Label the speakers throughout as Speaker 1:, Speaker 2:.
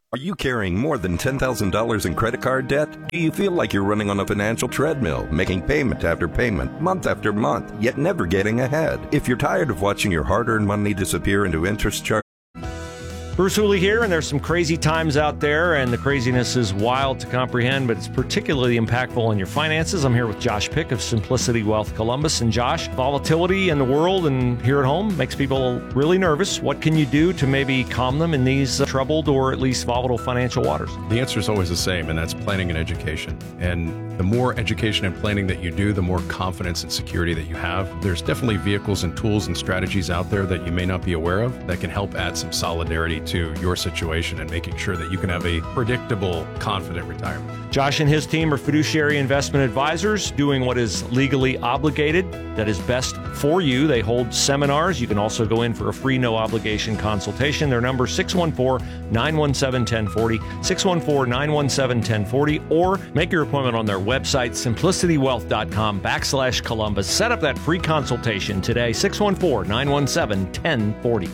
Speaker 1: Are you carrying more than $10,000 in credit card debt? Do you feel like you're running on a financial treadmill, making payment after payment, month after month, yet never getting ahead? If you're tired of watching your hard-earned money disappear into interest charges,
Speaker 2: Bruce Hooley here, and there's some crazy times out there, and the craziness is wild to comprehend, but it's particularly impactful on your finances. I'm here with Josh Pick of Simplicity Wealth Columbus. And Josh, volatility in the world and here at home makes people really nervous. What can you do to maybe calm them in these troubled or at least volatile financial waters?
Speaker 3: The answer is always the same, and that's planning and education. And the more education and planning that you do, the more confidence and security that you have. There's definitely vehicles and tools and strategies out there that you may not be aware of that can help add some solidarity to your situation and making sure that you can have a predictable, confident retirement.
Speaker 2: Josh and his team are fiduciary investment advisors doing what is legally obligated, that is best for you. They hold seminars. You can also go in for a free, no-obligation consultation. Their number is 614-917-1040, 614-917-1040, or make your appointment on their website, simplicitywealth.com/Columbus. Set up that free consultation today, 614-917-1040.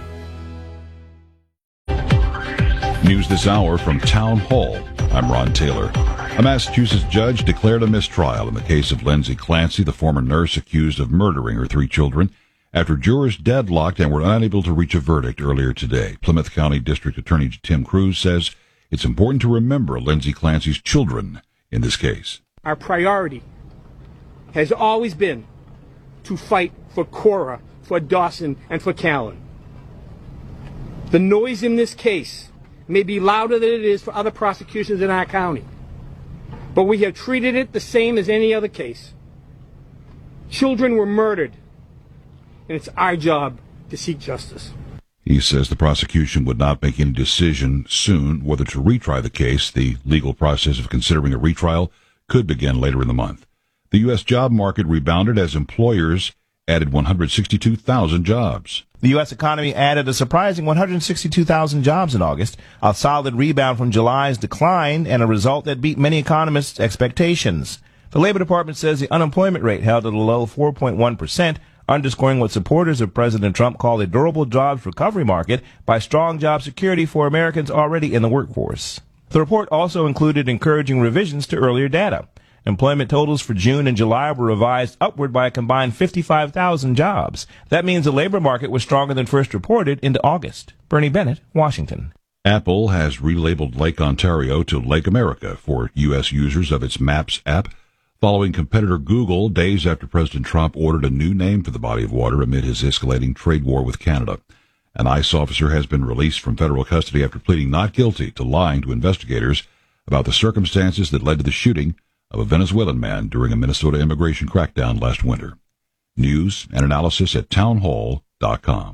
Speaker 4: News this hour from Town Hall. I'm Ron Taylor. A Massachusetts judge declared a mistrial in the case of Lindsay Clancy, the former nurse accused of murdering her 3 children, after jurors deadlocked and were unable to reach a verdict earlier today. Plymouth County District Attorney Tim Cruz says it's important to remember Lindsay Clancy's children in this case.
Speaker 5: Our priority has always been to fight for Cora, for Dawson, and for Callan. The noise in this case may be louder than it is for other prosecutions in our county, but we have treated it the same as any other case. Children were murdered, and it's our job to seek justice.
Speaker 4: He says the prosecution would not make any decision soon whether to retry the case. The legal process of considering a retrial could begin later in the month. The U.S. job market rebounded as employers added 162,000 jobs.
Speaker 6: The U.S. economy added a surprising 162,000 jobs in August, a solid rebound from July's decline and a result that beat many economists' expectations. The Labor Department says the unemployment rate held at a low 4.1%, underscoring what supporters of President Trump call a durable jobs recovery market by strong job security for Americans already in the workforce. The report also included encouraging revisions to earlier data. Employment totals for June and July were revised upward by a combined 55,000 jobs. That means the labor market was stronger than first reported into August. Bernie Bennett, Washington.
Speaker 4: Apple has relabeled Lake Ontario to Lake America for U.S. users of its Maps app, following competitor Google days after President Trump ordered a new name for the body of water amid his escalating trade war with Canada. An ICE officer has been released from federal custody after pleading not guilty to lying to investigators about the circumstances that led to the shooting of a Venezuelan man during a Minnesota immigration crackdown last winter. News and analysis at townhall.com.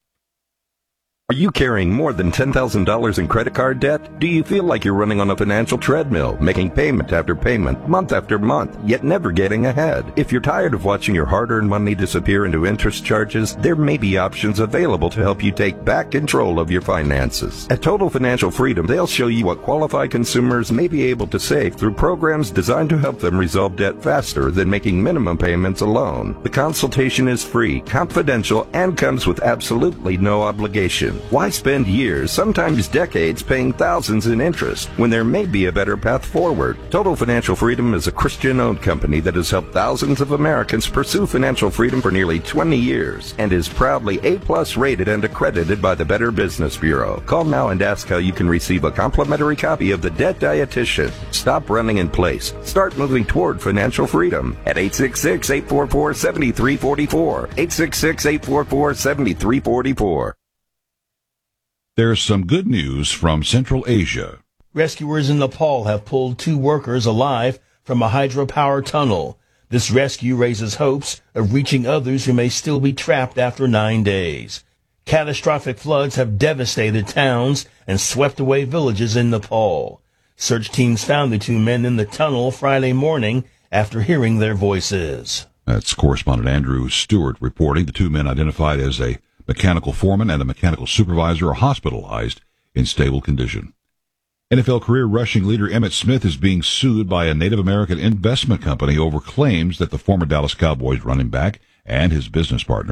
Speaker 1: are you carrying more than $10,000 in credit card debt? Do you feel like you're running on a financial treadmill, making payment after payment, month after month, yet never getting ahead? If you're tired of watching your hard-earned money disappear into interest charges, there may be options available to help you take back control of your finances. At Total Financial Freedom, they'll show you what qualified consumers may be able to save through programs designed to help them resolve debt faster than making minimum payments alone. The consultation is free, confidential, and comes with absolutely no obligation. Why spend years, sometimes decades, paying thousands in interest when there may be a better path forward? Total Financial Freedom is a Christian-owned company that has helped thousands of Americans pursue financial freedom for nearly 20 years and is proudly A+ rated and accredited by the Better Business Bureau. Call now and ask how you can receive a complimentary copy of The Debt Dietitian. Stop running in place. Start moving toward financial freedom at 866-844-7344. 866-844-7344.
Speaker 4: There's some good news from Central Asia.
Speaker 7: Rescuers in Nepal have pulled 2 workers alive from a hydropower tunnel. This rescue raises hopes of reaching others who may still be trapped after 9 days. Catastrophic floods have devastated towns and swept away villages in Nepal. Search teams found the 2 men in the tunnel Friday morning after hearing their voices.
Speaker 4: That's correspondent Andrew Stewart reporting. The 2 men identified as a mechanical foreman and a mechanical supervisor are hospitalized in stable condition. NFL career rushing leader Emmitt Smith is being sued by a Native American investment company over claims that the former Dallas Cowboys running back and his business partners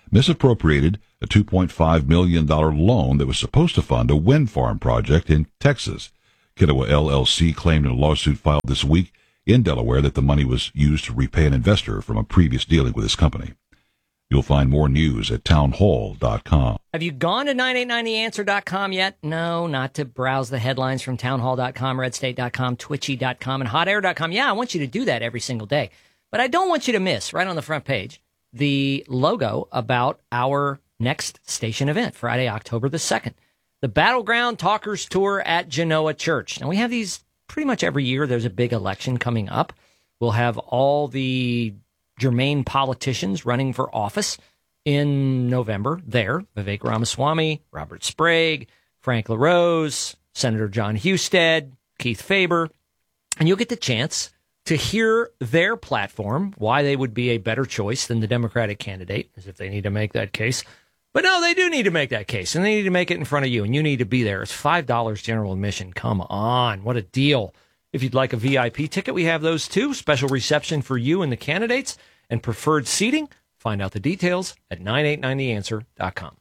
Speaker 4: misappropriated a $2.5 million loan that was supposed to fund a wind farm project in Texas. Kidawah LLC claimed in a lawsuit filed this week in Delaware that the money was used to repay an investor from a previous dealing with his company. You'll find more news at townhall.com.
Speaker 8: Have you gone to 989theanswer.com yet? No, not to browse the headlines from townhall.com, redstate.com, twitchy.com, and hotair.com. Yeah, I want you to do that every single day. But I don't want you to miss, right on the front page, the logo about our next station event, Friday, October the 2nd. The Battleground Talkers Tour at Genoa Church. Now, we have these pretty much every year. There's a big election coming up. We'll have all the germane politicians running for office in November there. Vivek Ramaswamy, Robert Sprague, Frank LaRose, Senator John Husted, Keith Faber. And you'll get the chance to hear their platform, why they would be a better choice than the Democratic candidate, as if they need to make that case. But no, they do need to make that case, and they need to make it in front of you, and you need to be there. It's $5 general admission. Come on. What a deal. If you'd like a VIP ticket, we have those too. Special reception for you and the candidates and preferred seating. Find out the details at 989theanswer.com.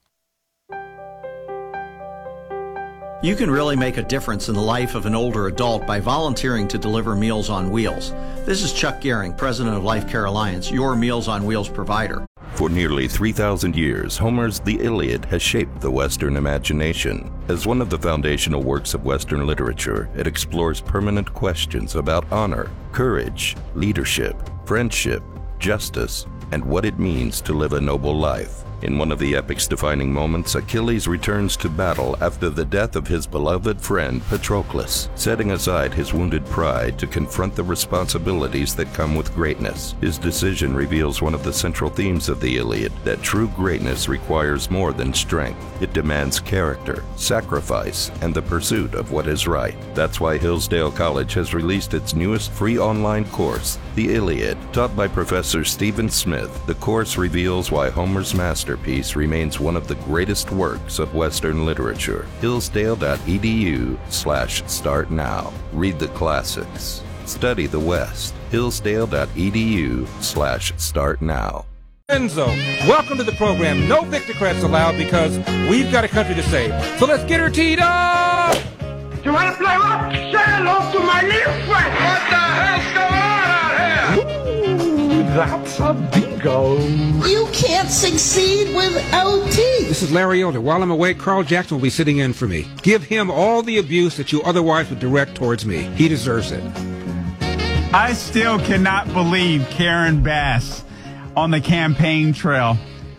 Speaker 9: You can really make a difference in the life of an older adult by volunteering to deliver Meals on Wheels. This is Chuck Gehring, president of Life Care Alliance, your Meals on Wheels provider.
Speaker 1: For nearly 3,000 years, Homer's The Iliad has shaped the Western imagination. As one of the foundational works of Western literature, it explores permanent questions about honor, courage, leadership, friendship, justice, and what it means to live a noble life. In one of the epic's defining moments, Achilles returns to battle after the death of his beloved friend Patroclus, setting aside his wounded pride to confront the responsibilities that come with greatness. His decision reveals one of the central themes of the Iliad, that true greatness requires more than strength. It demands character, sacrifice, and the pursuit of what is right. That's why Hillsdale College has released its newest free online course, The Iliad. Taught by Professor Stephen Smith, the course reveals why Homer's masterpiece remains one of the greatest works of Western literature. Hillsdale.edu/start now. Read the classics. Study the West. Hillsdale.edu/start now.
Speaker 10: Enzo, welcome to the program. No Victocrats allowed because we've got a country to save. So let's get her teed up!
Speaker 11: You want to play what? Say hello to my little friend. What the hell's going on out here?
Speaker 10: Ooh, that's a bingo.
Speaker 12: You can't succeed without tea.
Speaker 10: This is Larry Elder. While I'm away, Carl Jackson will be sitting in for me. Give him all the abuse that you otherwise would direct towards me. He deserves it.
Speaker 13: I still cannot believe Karen Bass on the campaign trail.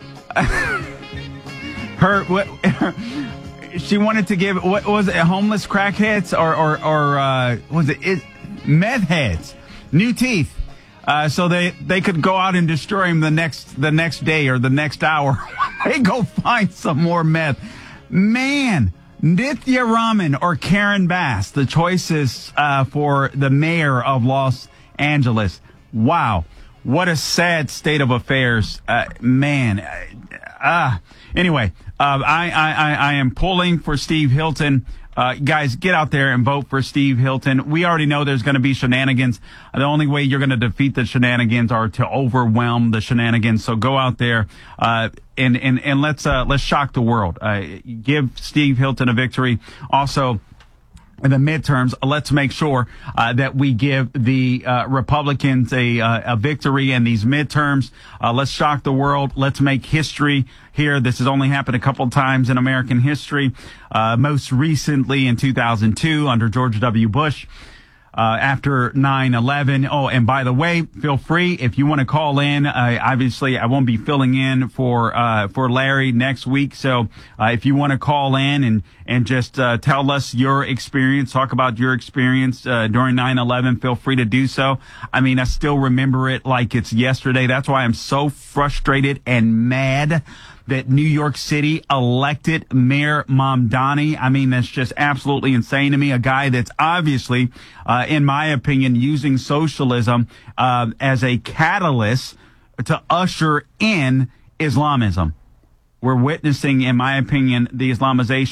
Speaker 13: She wanted to give, what was it, homeless crackheads or was it meth heads new teeth, so they could go out and destroy them the next day or the next hour. They go find some more meth. Man, Nithya Raman or Karen Bass, the choices for the mayor of Los Angeles. Wow. What a sad state of affairs, man. Anyway, I am pulling for Steve Hilton. Guys, get out there and vote for Steve Hilton. We already know there's going to be shenanigans. The only way you're going to defeat the shenanigans are to overwhelm the shenanigans. So go out there and let's shock the world. Give Steve Hilton a victory. Also, in the midterms, let's make sure that we give the Republicans a victory in these midterms. Let's shock the world. Let's make history here. This has only happened a couple times in American history. Most recently in 2002 under George W. Bush. After 9/11. Oh, and by the way, feel free if you want to call in. Obviously, I won't be filling in for Larry next week. So if you want to call in and just tell us your experience, talk about your experience during 9/11, feel free to do so. I mean, I still remember it like it's yesterday. That's why I'm so frustrated and mad that New York City elected Mayor Mamdani. I mean, that's just absolutely insane to me. A guy that's obviously, in my opinion, using socialism as a catalyst to usher in Islamism. We're witnessing, in my opinion, the Islamization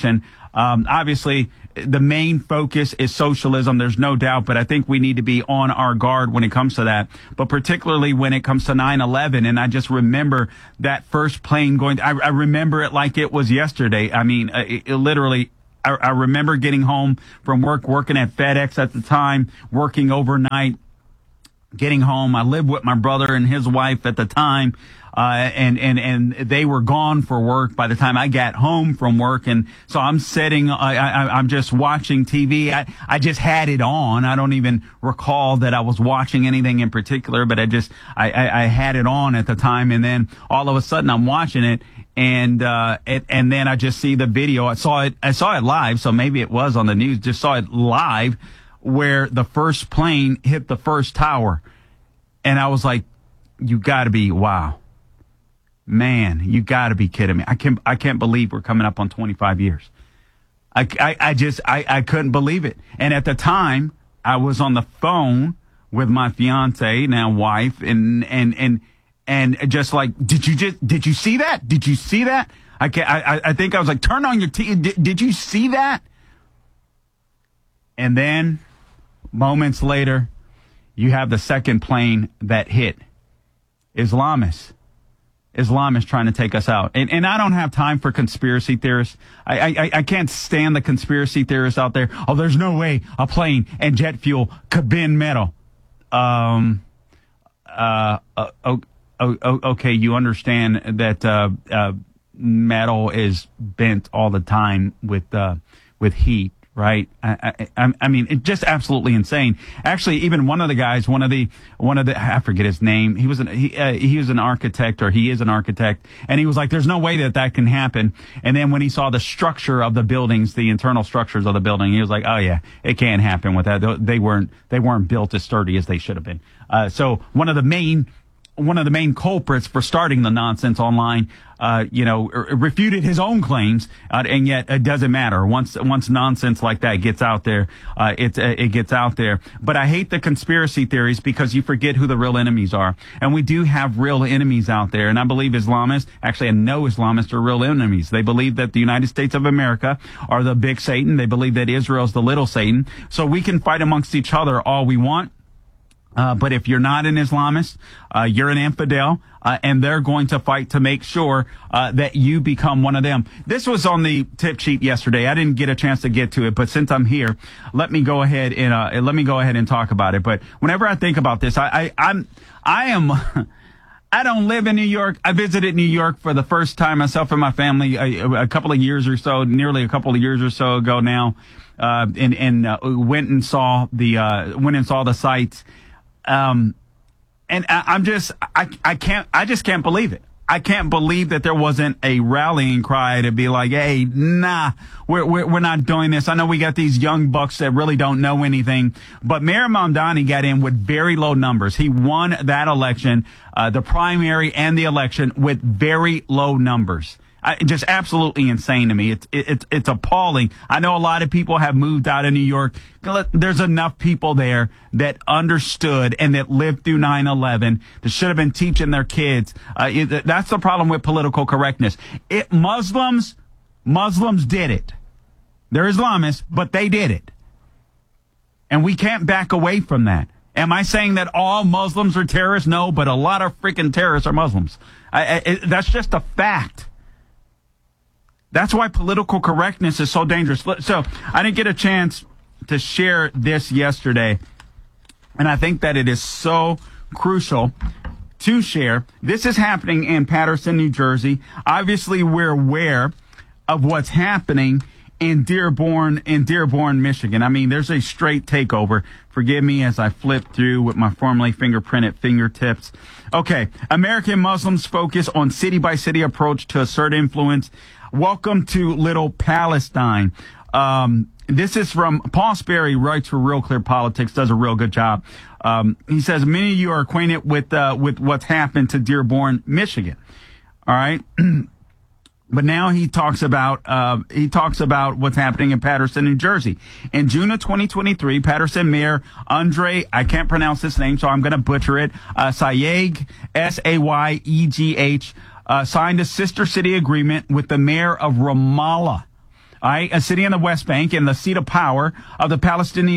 Speaker 13: Obviously, the main focus is socialism. There's no doubt, but I think we need to be on our guard when it comes to that. But particularly when it comes to 9/11, and I just remember that first plane going. I remember it like it was yesterday. I mean, it literally. I remember getting home from work, working at FedEx at the time, working overnight. Getting home, I lived with my brother and his wife at the time, and they were gone for work by the time I got home from work, and so I'm sitting, I'm just watching TV. I just had it on. I don't even recall that I was watching anything in particular, but I had it on at the time, and then all of a sudden I'm watching it, and then I just see the video. I saw it live, so maybe it was on the news. Just saw it live, where the first plane hit the first tower. And I was like, you gotta be, wow. Man, you gotta be kidding me. I can't believe we're coming up on 25 years. I couldn't believe it. And at the time, I was on the phone with my fiance, now wife, and just like, did you see that? Did you see that? I think I was like, turn on your TV. Did you see that? And then, moments later, you have the second plane that hit. Islamists trying to take us out. And I don't have time for conspiracy theorists. I can't stand the conspiracy theorists out there. Oh, there's no way a plane and jet fuel could bend metal. Okay, you understand that metal is bent all the time with heat. Right. I mean, it's just absolutely insane. Actually, even one of the guys, one of the, I forget his name. He was an architect, or he is an architect. And he was like, there's no way that can happen. And then when he saw the structure of the buildings, the internal structures of the building, he was like, oh yeah, it can't happen with that. They weren't built as sturdy as they should have been. So one of the main culprits for starting the nonsense online, refuted his own claims, and yet it doesn't matter. Once nonsense like that gets out there, it gets out there. But I hate the conspiracy theories because you forget who the real enemies are. And we do have real enemies out there. And I believe Islamists, actually I know Islamists are real enemies. They believe that the United States of America are the big Satan. They believe that Israel's the little Satan. So we can fight amongst each other all we want. But if you're not an Islamist, you're an infidel, and they're going to fight to make sure that you become one of them. This was on the tip sheet yesterday. I didn't get a chance to get to it, but since I'm here, let me go ahead and talk about it. But whenever I think about this, I don't live in New York. I visited New York for the first time, myself and my family, a couple of years or so ago now, and went and saw the sites. And I just can't believe it. I can't believe that there wasn't a rallying cry to be like, hey, nah, we're not doing this. I know we got these young bucks that really don't know anything, but Mayor Mamdani got in with very low numbers. He won that election, the primary and the election, with very low numbers. Just absolutely insane to me. It's appalling. I know a lot of people have moved out of New York. There's enough people there that understood and that lived through 9/11 that should have been teaching their kids. That's the problem with political correctness. Muslims did it. They're Islamists, but they did it. And we can't back away from that. Am I saying that all Muslims are terrorists? No, but a lot of freaking terrorists are Muslims. That's just a fact. That's why political correctness is so dangerous. So I didn't get a chance to share this yesterday, and I think that it is so crucial to share. This is happening in Paterson, New Jersey. Obviously, we're aware of what's happening in Dearborn, Michigan. I mean, there's a straight takeover. Forgive me as I flip through with my formerly fingerprinted fingertips. Okay, American Muslims focus on city-by-city approach to assert influence. Welcome to Little Palestine. This is from Paul Sperry, writes for Real Clear Politics, does a real good job. He says, many of you are acquainted with what's happened to Dearborn, Michigan. All right. But now he talks about what's happening in Paterson, New Jersey. In June of 2023, Paterson Mayor Andre, I can't pronounce his name, so I'm going to butcher it, Sayegh, Sayegh, signed a sister city agreement with the mayor of Ramallah, a city in the West Bank and the seat of power of the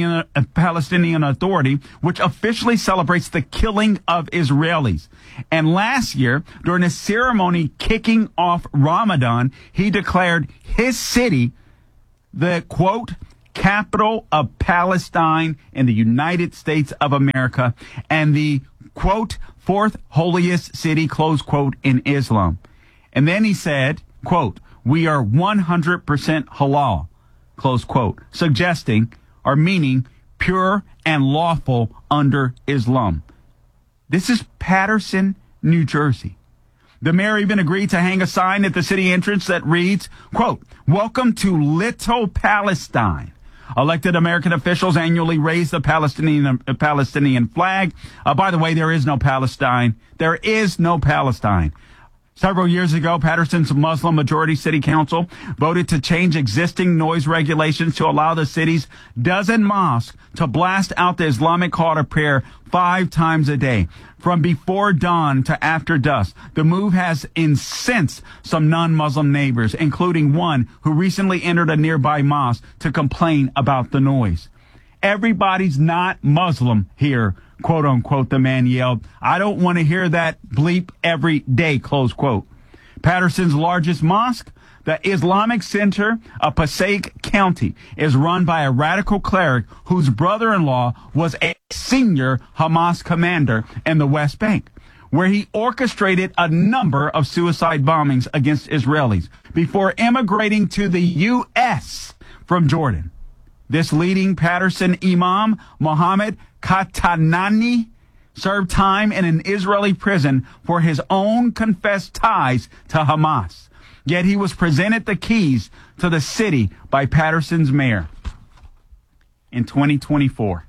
Speaker 13: Palestinian Authority, which officially celebrates the killing of Israelis. And last year, during a ceremony kicking off Ramadan, he declared his city the, quote, capital of Palestine in the United States of America and the, quote, fourth holiest city, close quote, in Islam. And then he said, quote, we are 100% halal, close quote, suggesting or meaning pure and lawful under Islam. This is Paterson, New Jersey. The mayor even agreed to hang a sign at the city entrance that reads, quote, welcome to Little Palestine. Elected American officials annually raise the Palestinian flag. By the way, there is no Palestine. There is no Palestine. Several years ago, Paterson's Muslim majority city council voted to change existing noise regulations to allow the city's dozen mosques to blast out the Islamic call to prayer 5 times a day, from before dawn to after dusk. The move has incensed some non-Muslim neighbors, including one who recently entered a nearby mosque to complain about the noise. Everybody's not Muslim here, quote unquote, the man yelled. I don't want to hear that bleep every day, close quote. Paterson's largest mosque, the Islamic Center of Passaic County, is run by a radical cleric whose brother-in-law was a senior Hamas commander in the West Bank, where he orchestrated a number of suicide bombings against Israelis before immigrating to the U.S. from Jordan. This leading Paterson imam, Mohammed Katanani, served time in an Israeli prison for his own confessed ties to Hamas. Yet he was presented the keys to the city by Paterson's mayor in 2024.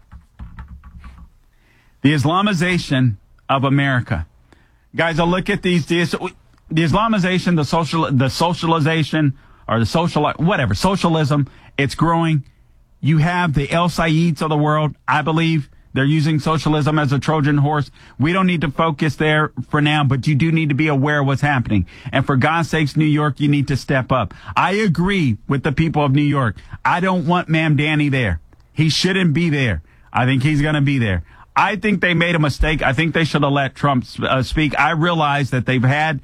Speaker 13: The Islamization of America. Guys, I look at the Islamization, the socialization, or the socialism, it's growing. You have the El Saids of the world. I believe they're using socialism as a Trojan horse. We don't need to focus there for now, but you do need to be aware of what's happening. And for God's sakes, New York, you need to step up. I agree with the people of New York. I don't want Ma'am Danny there. He shouldn't be there. I think he's going to be there. I think they made a mistake. I think they should have let Trump speak. I realize that they've had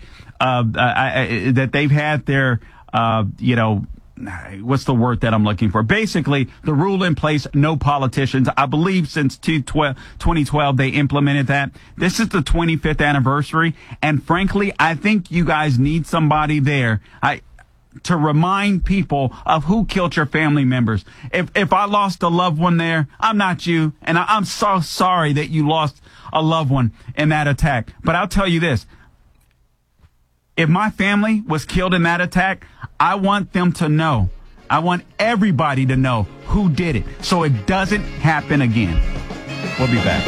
Speaker 13: their what's the word that I'm looking for? Basically, the rule in place, no politicians. I believe since 2012, they implemented that. This is the 25th anniversary. And frankly, I think you guys need somebody there to remind people of who killed your family members. If I lost a loved one there, I'm not you. And I'm so sorry that you lost a loved one in that attack. But I'll tell you this. If my family was killed in that attack, I want them to know. I want everybody to know who did it so it doesn't happen again. We'll be back.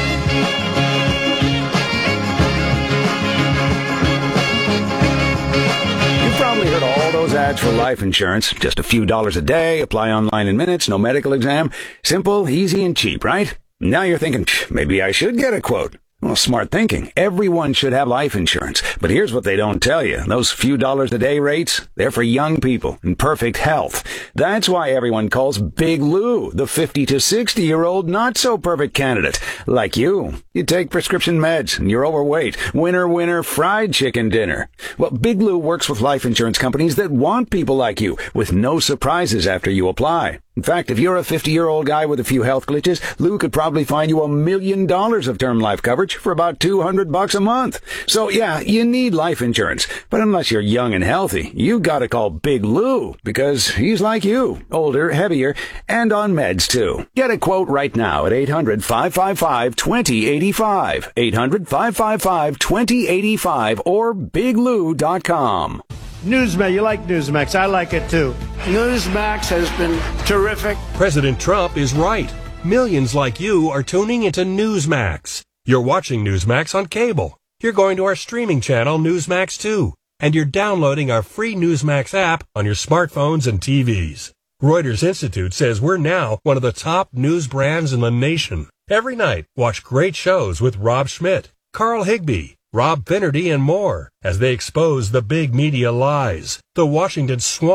Speaker 14: You've probably heard all those ads for life insurance. Just a few dollars a day, apply online in minutes, no medical exam. Simple, easy, and cheap, right? Now you're thinking, maybe I should get a quote. Well, smart thinking. Everyone should have life insurance. But here's what they don't tell you. Those few dollars a day rates, they're for young people in perfect health. That's why everyone calls Big Lou the 50 to 60-year-old not-so-perfect candidate. Like you. You take prescription meds and you're overweight. Winner, fried chicken dinner. Well, Big Lou works with life insurance companies that want people like you with no surprises after you apply. In fact, if you're a 50-year-old guy with a few health glitches, Lou could probably find you $1 million of term life coverage for about $200 a month. So yeah, you need life insurance. But unless you're young and healthy, you gotta call Big Lou because he's like you, older, heavier, and on meds too. Get a quote right now at 800-555-2085. 800-555-2085 or biglou.com.
Speaker 15: Newsmax, you like Newsmax. I like it too. Newsmax has been terrific.
Speaker 16: President Trump is right. Millions like you are tuning into Newsmax. You're watching Newsmax on cable. You're going to our streaming channel, Newsmax 2. And you're downloading our free Newsmax app on your smartphones and TVs. Reuters Institute says we're now one of the top news brands in the nation. Every night, watch great shows with Rob Schmidt, Carl Higbie, Rob Finnerty, and more as they expose the big media lies, the Washington swamp,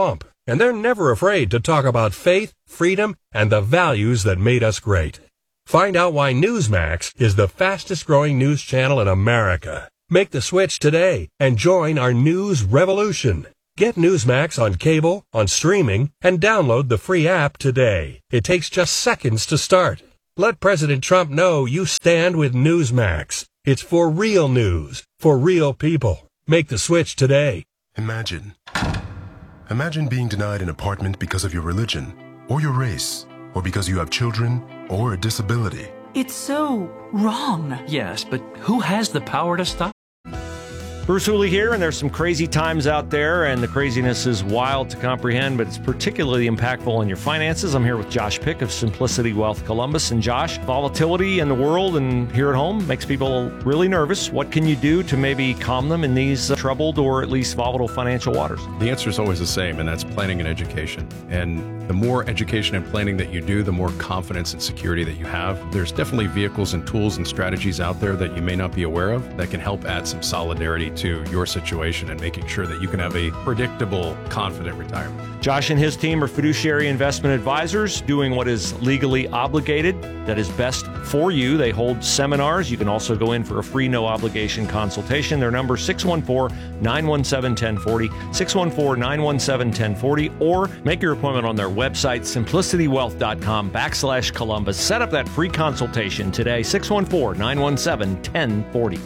Speaker 16: And they're never afraid to talk about faith, freedom, and the values that made us great. Find out why Newsmax is the fastest growing news channel in America. Make the switch today and join our news revolution. Get Newsmax on cable, on streaming, and download the free app today. It takes just seconds to start. Let President Trump know you stand with Newsmax. It's for real news, for real people. Make the switch today.
Speaker 17: Imagine being denied an apartment because of your religion, or your race, or because you have children, or a disability.
Speaker 18: It's so wrong.
Speaker 19: Yes, but who has the power to stop?
Speaker 2: Bruce Hooley here, and there's some crazy times out there, and the craziness is wild to comprehend, but it's particularly impactful on your finances. I'm here with Josh Pick of Simplicity Wealth Columbus. And Josh, volatility in the world and here at home makes people really nervous. What can you do to maybe calm them in these troubled or at least volatile financial waters?
Speaker 3: The answer is always the same, and that's planning and education. And the more education and planning that you do, the more confidence and security that you have. There's definitely vehicles and tools and strategies out there that you may not be aware of that can help add some solidarity to your situation and making sure that you can have a predictable, confident retirement.
Speaker 2: Josh and his team are fiduciary investment advisors doing what is legally obligated, that is best for you. They hold seminars. You can also go in for a free, no-obligation consultation. Their number is 614-917-1040, 614-917-1040, or make your appointment on their website, simplicitywealth.com/Columbus. Set up that free consultation today, 614-917-1040.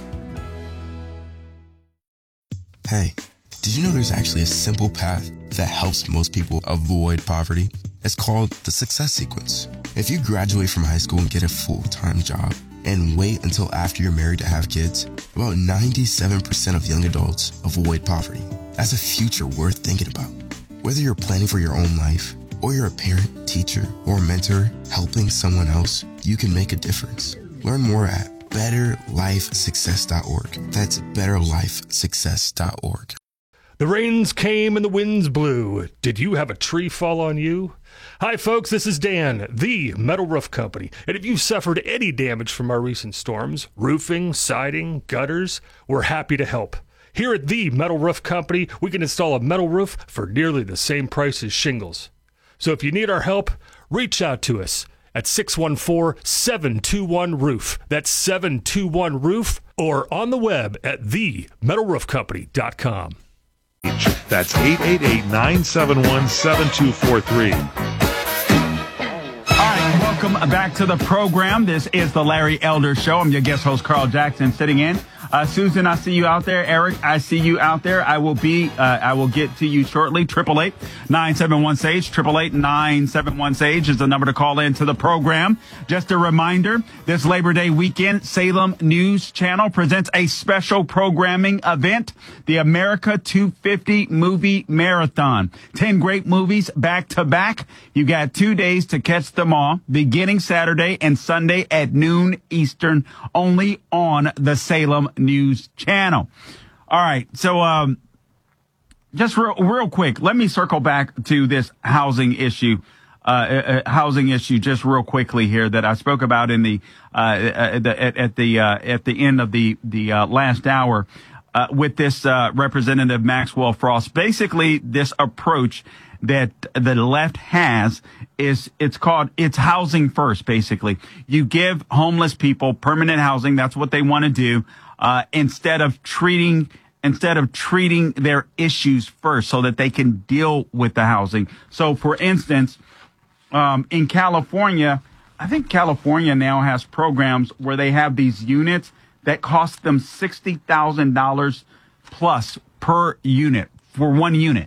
Speaker 20: Hey, did you know there's actually a simple path that helps most people avoid poverty? It's called the Success Sequence. If you graduate from high school and get a full-time job and wait until after you're married to have kids, about 97% of young adults avoid poverty. That's a future worth thinking about. Whether you're planning for your own life, or you're a parent, teacher, or mentor helping someone else, you can make a difference. Learn more at betterlifesuccess.org. That's betterlifesuccess.org.
Speaker 21: The rains came and the winds blew. Did you have a tree fall on you? Hi, folks. This is Dan, the Metal Roof Company. And if you've suffered any damage from our recent storms, roofing, siding, gutters, we're happy to help. Here at the Metal Roof Company, we can install a metal roof for nearly the same price as shingles. So if you need our help, reach out to us at 614-721-ROOF. That's 721-ROOF, or on the web at themetalroofcompany.com.
Speaker 22: That's 888-971-7243.
Speaker 13: All right, welcome back to the program. This is the Larry Elder Show. I'm your guest host, Carl Jackson, sitting in. Susan, I see you out there. Eric, I see you out there. I will get to you shortly. 888-971-SAGE. 888-971-SAGE is the number to call into the program. Just a reminder, this Labor Day weekend, Salem News Channel presents a special programming event, the America 250 Movie Marathon. 10 great movies back to back. You got 2 days to catch them all, beginning Saturday and Sunday at noon Eastern, only on the Salem News Channel. All right, so just real quick, let me circle back to this housing issue just real quickly here that I spoke about in the at the end of the last hour with this Representative Maxwell Frost. Basically, this approach that the left has is it's housing first. Basically, you give homeless people permanent housing. That's what they want to do. Instead of treating their issues first so that they can deal with the housing. So, for instance, in California, I think California now has programs where they have these units that cost them $60,000 plus per unit for one unit.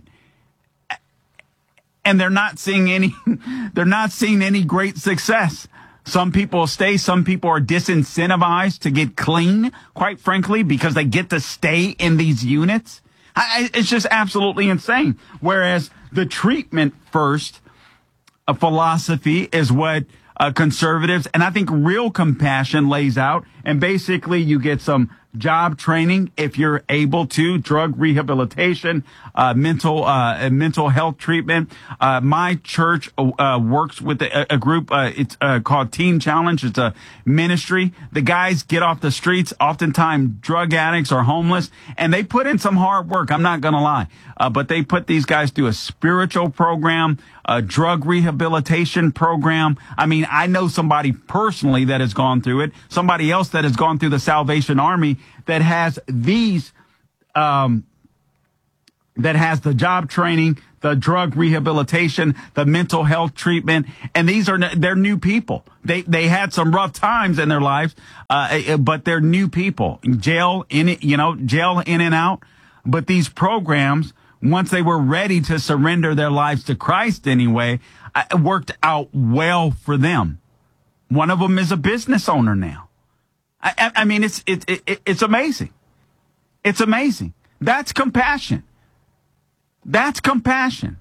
Speaker 13: And they're not seeing any great success. Some people stay. Some people are disincentivized to get clean, quite frankly, because they get to stay in these units. It's just absolutely insane. Whereas the treatment first philosophy is what conservatives and I think real compassion lays out. And basically you get some job training if you're able to, drug rehabilitation, mental health treatment. My church works with a group. It's called Teen Challenge. It's a ministry. The guys get off the streets, oftentimes drug addicts or homeless, and they put in some hard work. I'm not going to lie. But they put these guys through a spiritual program, a drug rehabilitation program. I mean, I know somebody personally that has gone through it, somebody else that has gone through the Salvation Army that has these, that has the job training, the drug rehabilitation, the mental health treatment. And they're new people. They had some rough times in their lives, but they're new people. Jail in and out. But these programs, once they were ready to surrender their lives to Christ anyway, it worked out well for them. One of them is a business owner now. I mean, it's amazing. It's amazing. That's compassion. That's compassion.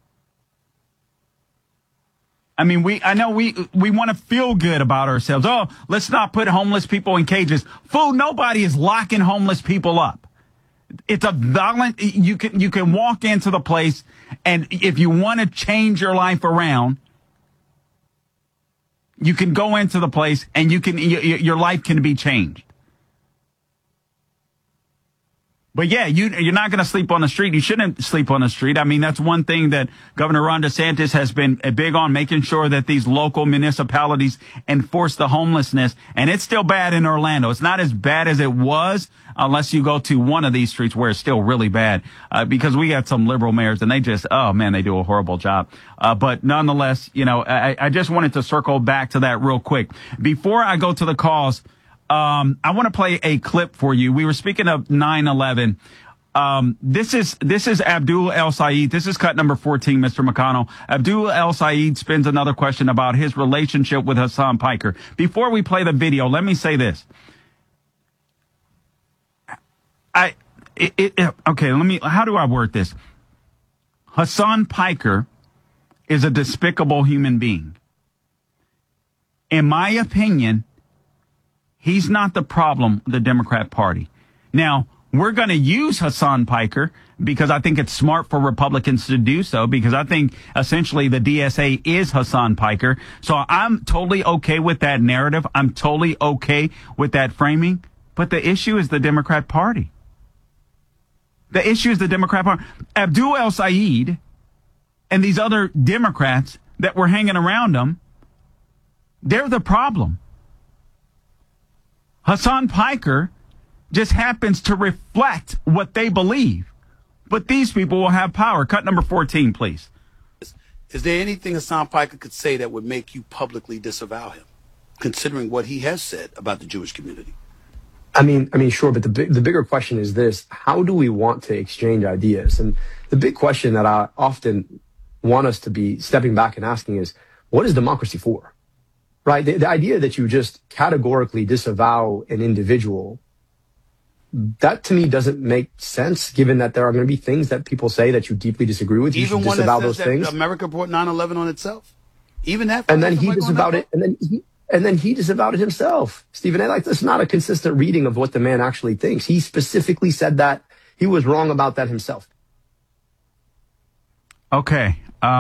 Speaker 13: I mean, I know we want to feel good about ourselves. Oh, let's not put homeless people in cages. Fool, nobody is locking homeless people up. It's a violent, you can walk into the place, and if you want to change your life around, you can go into the place and your life can be changed. But yeah, you're not going to sleep on the street. You shouldn't sleep on the street. I mean, that's one thing that Governor Ron DeSantis has been big on, making sure that these local municipalities enforce the homelessness. And it's still bad in Orlando. It's not as bad as it was unless you go to one of these streets where it's still really bad, because we got some liberal mayors and they just, oh man, they do a horrible job. But nonetheless, I just wanted to circle back to that real quick. Before I go to the calls, I want to play a clip for you. We were speaking of 9/11. This is Abdul El Sayed. This is cut number 14, Mr. McConnell. Abdul El Sayed spins another question about his relationship with Hassan Piker. Before we play the video, let me say this. How do I word this? Hassan Piker is a despicable human being. In my opinion, he's not the problem with the Democrat Party. Now, we're going to use Hassan Piker because I think it's smart for Republicans to do so, because I think essentially the DSA is Hassan Piker. So I'm totally okay with that narrative. I'm totally okay with that framing. But the issue is the Democrat Party. The issue is the Democrat Party. Abdul El Sayed and these other Democrats that were hanging around him, they're the problem. Hassan Piker just happens to reflect what they believe. But these people will have power. Cut number 14, please.
Speaker 5: Is there anything Hassan Piker could say that would make you publicly disavow him, considering what he has said about the Jewish community?
Speaker 6: I mean, sure, but the bigger question is this: how do we want to exchange ideas? And the big question that I often want us to be stepping back and asking is, what is democracy for? Right? The idea that you just categorically disavow an individual, that to me doesn't make sense, given that there are going to be things that people say that you deeply disagree with. You
Speaker 5: Even
Speaker 6: should
Speaker 5: one
Speaker 6: disavow
Speaker 5: that
Speaker 6: those
Speaker 5: says
Speaker 6: things.
Speaker 5: That America brought 9/11 on itself. Even that.
Speaker 6: And then he disavowed it. And then he disavowed it himself. Stephen A. That's not a consistent reading of what the man actually thinks. He specifically said that he was wrong about that himself.
Speaker 13: Okay.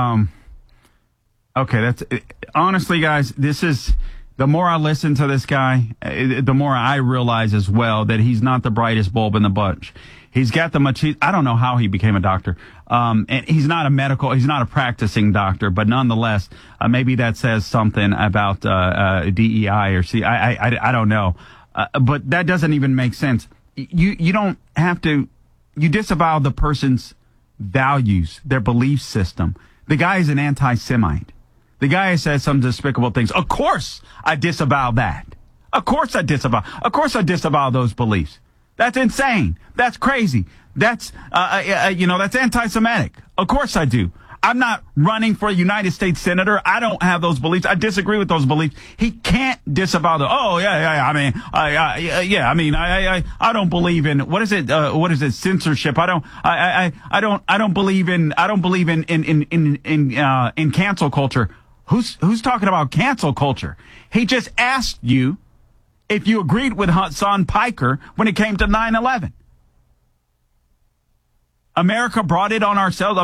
Speaker 13: Okay. That's honestly, guys, this is the more I listen to this guy, the more I realize as well that he's not the brightest bulb in the bunch. He's got the I don't know how he became a doctor. And he's not a practicing doctor, but nonetheless, maybe that says something about, DEI or I don't know. But that doesn't even make sense. You don't have to, you disavow the person's values, their belief system. The guy is an anti-Semite. The guy has said some despicable things. Of course I disavow that. Of course I disavow those beliefs. That's insane. That's crazy. That's, that's anti-Semitic. Of course I do. I'm not running for a United States senator. I don't have those beliefs. I disagree with those beliefs. He can't disavow the, I don't believe in, what is it, censorship. I don't believe in cancel culture. Who's talking about cancel culture? He just asked you if you agreed with Hassan Piker when it came to 9/11. America brought it on ourselves.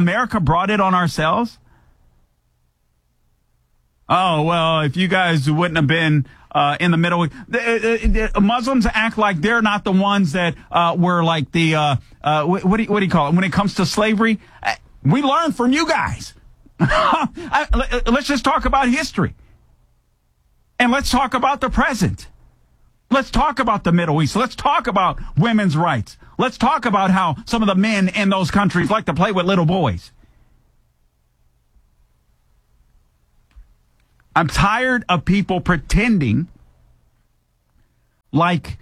Speaker 13: Oh, well, if you guys wouldn't have been in the Middle East. Muslims act like they're not the ones that were like the, what do you call it? When it comes to slavery, we learned from you guys. Let's just talk about history. And let's talk about the present. Let's talk about the Middle East. Let's talk about women's rights. Let's talk about how some of the men in those countries like to play with little boys. I'm tired of people pretending like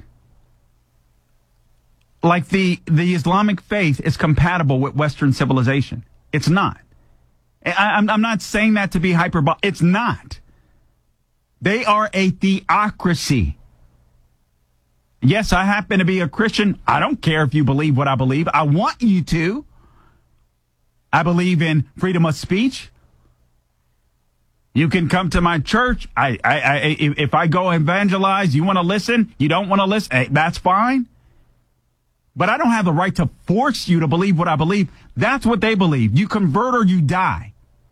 Speaker 13: the Islamic faith is compatible with Western civilization. It's not. I'm not saying that to be hyperbolic. It's not. They are a theocracy. Yes, I happen to be a Christian. I don't care if you believe what I believe. I want you to. I believe in freedom of speech. You can come to my church. If I go evangelize, you want to listen? You don't want to listen? Hey, that's fine. But I don't have the right to force you to believe what I believe. That's what they believe. You convert or you die.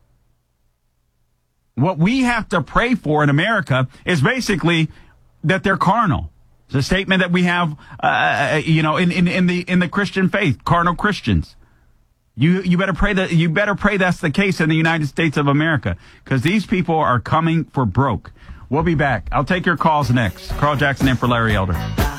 Speaker 13: What we have to pray for in America is basically that they're carnal. It's a statement that we have, in the Christian faith, carnal Christians. You better pray that's the case in the United States of America, because these people are coming for broke. We'll be back. I'll take your calls next. Carl Jackson in for Larry Elder.